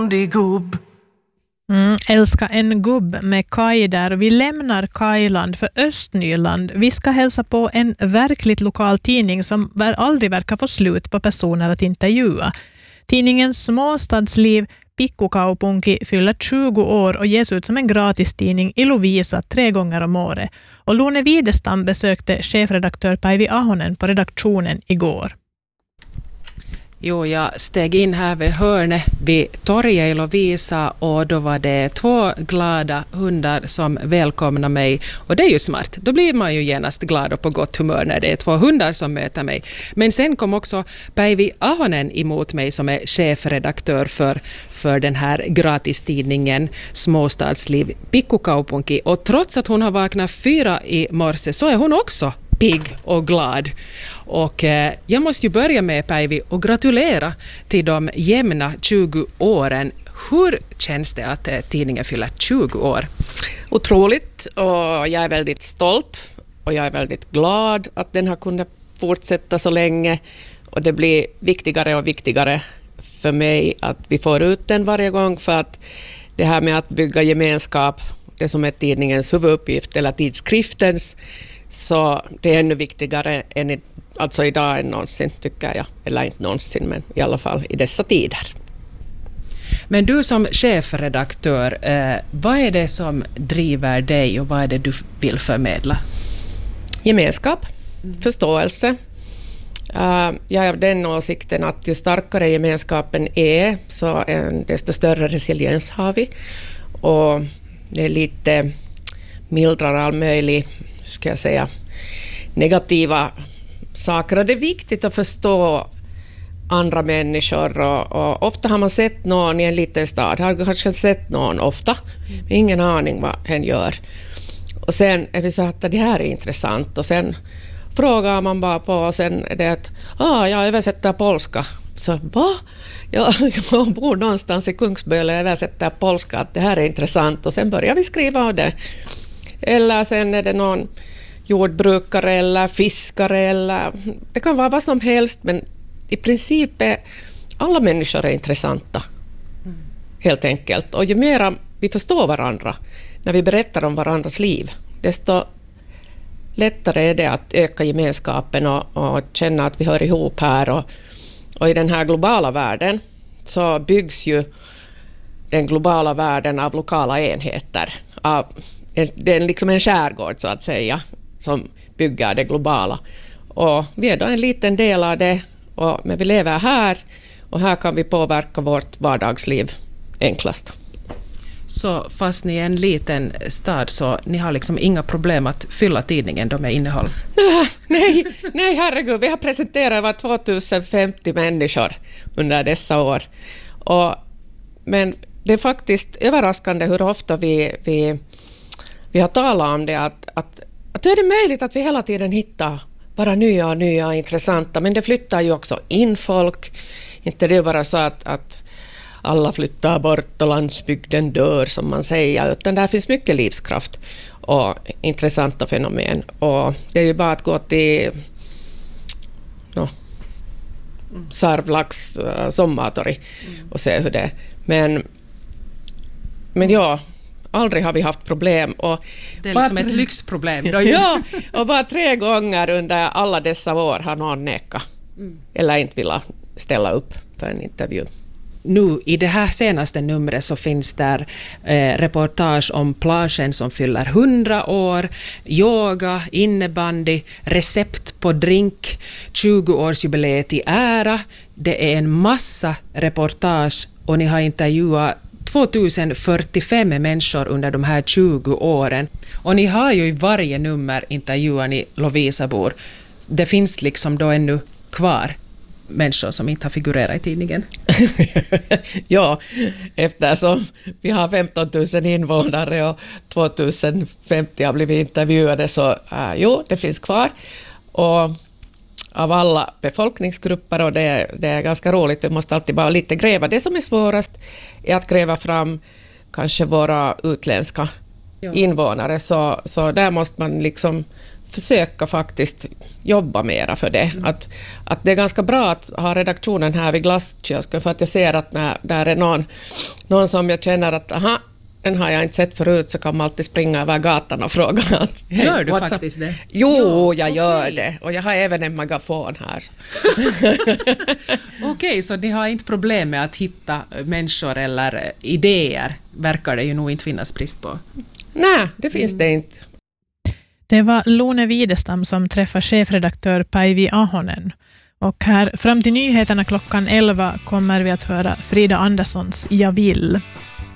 gubb. Älska en gubb med Kaj där. Vi lämnar Kajland för Östnyland. Vi ska hälsa på en verkligt lokal tidning som aldrig verkar få slut på personer att intervjua. Tidningen Småstadsliv Pikkukaupunki fyller 20 år och ges ut som en gratistidning i Lovisa 3 gånger om året. Och Lone Widestam besökte chefredaktör Päivi Ahonen på redaktionen igår. Jo, jag steg in här vid hörnet vid torget i Lovisa och då var det 2 glada hundar som välkomnar mig. Och det är ju smart. Då blir man ju genast glad och på gott humör när det är 2 hundar som möter mig. Men sen kom också Päivi Ahonen emot mig som är chefredaktör för den här gratistidningen Småstadsliv Pikkukaupunki. Och trots att hon har vaknat 4 i morse så är hon också pigg och glad. Och jag måste ju börja med, Päivi, och gratulera till de jämna 20 åren. Hur känns det att tidningen fyller 20 år? Otroligt, och jag är väldigt stolt och jag är väldigt glad att den har kunnat fortsätta så länge, och det blir viktigare och viktigare för mig att vi får ut den varje gång, för att det här med att bygga gemenskap, det som är tidningens huvuduppgift eller tidskriftens, så det är ännu viktigare än alltså idag än någonsin, tycker jag. Eller inte någonsin, men i alla fall i dessa tider. Men du som chefredaktör, vad är det som driver dig och vad är det du vill förmedla? Gemenskap, förståelse. Jag är av den åsikten att ju starkare gemenskapen är, så desto större resiliens har vi. Och det är lite mildrar all möjlig, ska jag säga, negativa saker. Och det är viktigt att förstå andra människor. Och ofta har man sett någon i en liten stad. Har kanske sett någon ofta. Ingen aning vad hen gör. Och sen är vi så att det här är intressant. Och sen frågar man bara på. Och sen är det att jag översätter polska. Så va? Jag bor någonstans i Kungsböle och översätter polska. Att det här är intressant. Och sen börjar vi skriva av det. Eller sen är det någon jordbrukare eller fiskare, eller det kan vara vad som helst, men i princip är alla människor är intressanta. Helt enkelt. Och ju mer vi förstår varandra när vi berättar om varandras liv, desto lättare är det att öka gemenskapen och känna att vi hör ihop här. Och i den här globala världen så byggs ju den globala världen av lokala enheter. Det är liksom en skärgård så att säga som bygger det globala. Och vi är då en liten del av det, men vi lever här och här kan vi påverka vårt vardagsliv enklast. Så fast ni är en liten stad så ni har liksom inga problem att fylla tidningen då med innehåll? Nej, herregud. Vi har presenterat över 2050 människor under dessa år. Men det är faktiskt överraskande hur ofta vi har talat om det, att det är möjligt att vi hela tiden hittar bara nya intressanta, men det flyttar ju också in folk. Inte det är bara så att alla flyttar bort och landsbygden dör som man säger, utan där finns mycket livskraft och intressanta fenomen. Och det är ju bara att gå till Sarvlax sommartorg och se hur det är. Men ja, aldrig har vi haft problem. Och det är liksom ett lyxproblem. Ja, och bara 3 gånger under alla dessa år har någon nekat eller inte vill ställa upp för en intervju. Nu i det här senaste numret så finns där reportage om plagen som fyller 100 år, yoga, innebandy, recept på drink, 20-årsjubileet i ära. Det är en massa reportage och ni har intervjuat 2045 människor under de här 20 åren. Och ni har ju i varje nummer intervjuat ni Lovisabor. Det finns liksom då ännu kvar människor som inte har figurerat i tidningen. Ja, eftersom vi har 15 000 invånare och 2050 har blivit intervjuade, så det finns kvar. Och av alla befolkningsgrupper, och det är ganska roligt. Vi måste alltid bara lite gräva. Det som är svårast är att gräva fram kanske våra utländska invånare. Så där måste man liksom försöka faktiskt jobba mera för det. Att det är ganska bra att ha redaktionen här vid glasskiosken, för att jag ser att när där är någon som jag känner att den har jag inte sett förut, så kan man alltid springa över gatan och fråga att, Gör du faktiskt det? Jo, jag gör det. Och jag har även en megafon här. Okej, så ni har inte problem med att hitta människor eller idéer? Verkar det ju nog inte finnas brist på. Nej, det finns det inte. Det var Lone Widestam som träffade chefredaktör Päivi Ahonen. Och här fram till nyheterna klockan 11 kommer vi att höra Frida Anderssons Jag vill.